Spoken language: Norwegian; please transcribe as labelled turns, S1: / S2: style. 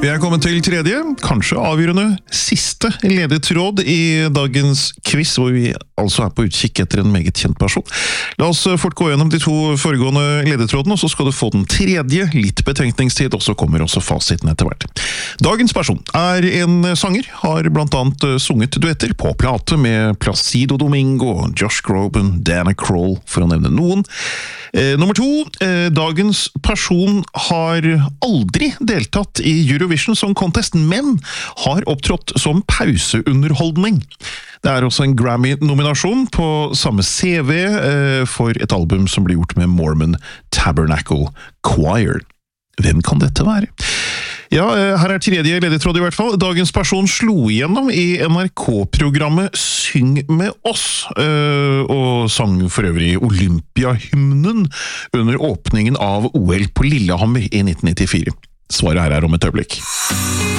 S1: Vi er kommet til tredje, kanskje avgjørende siste ledetråd i dagens quiz, hvor vi altså er på utkikk etter en meget kjent person. La oss fort gå gjennom de to foregående ledetrådene, og så skal du få den tredje, litt betenkningstid, og så kommer også fasiten etter hvert. Dagens person er en sanger, har blant annet sunget duetter på plate med Placido Domingo, Josh Groban, Dana Kroll, for å nevne noen. Nummer to, dagens person har aldri deltatt i Eurovision Song Contest, men har opptrådt som pauseunderholdning. Det er også en Grammy-nominasjon på samme CV for et album som ble gjort med Mormon Tabernacle Choir. Hvem kan dette være? Ja, her er tredje ledetråd i hvert fall. Dagens person slo igjennom i NRK-programmet Syng med oss, og sang for øvrig Olympiahymnen under åpningen av OL på Lillehammer i 1994. Svaret her er om et øyeblikk.